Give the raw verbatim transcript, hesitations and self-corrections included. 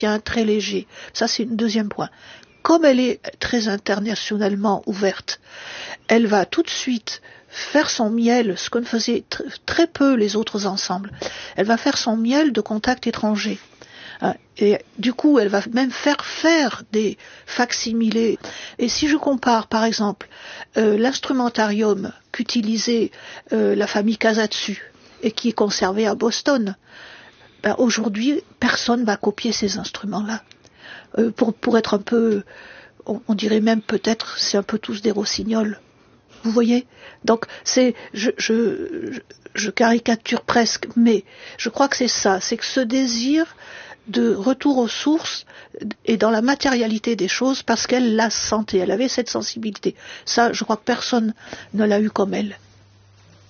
Il y a un très léger. Ça, c'est un deuxième point. Comme elle est très internationalement ouverte, elle va tout de suite faire son miel, ce que ne faisaient tr- très peu les autres ensembles. Elle va faire son miel de contacts étrangers. Et du coup, elle va même faire faire des facsimilés. Et si je compare, par exemple, euh, l'instrumentarium qu'utilisait euh, la famille Kasatsu et qui est conservé à Boston, ben, aujourd'hui, personne ne va copier ces instruments-là. Euh, pour, pour être un peu, on, on dirait même peut-être, c'est un peu tous des rossignols. Vous voyez? Donc, c'est, je, je, je caricature presque, mais je crois que c'est ça, c'est que ce désir de retour aux sources et dans la matérialité des choses parce qu'elle la sentait, elle avait cette sensibilité. Ça, je crois que personne ne l'a eu comme elle.